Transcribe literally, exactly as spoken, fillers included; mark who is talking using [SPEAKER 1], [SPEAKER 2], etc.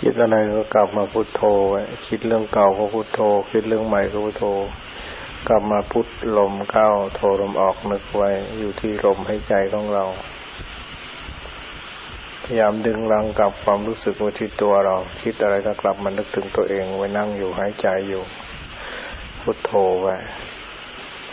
[SPEAKER 1] คิดอะไรก็กลับมาพุทโธไว้คิดเรื่องเก่าก็พุทโธคิดเรื่องใหม่ก็พุทโธกลับมาพุทลมเข้าโธลมออกนึกไว้อยู่ที่ลมหายใจของเราพยายามดึงรังกับความรู้สึกไว้ที่ตัวเราคิดอะไรก็กลับมานึกถึงตัวเองไว้นั่งอยู่หายใจอยู่พุทโธไว้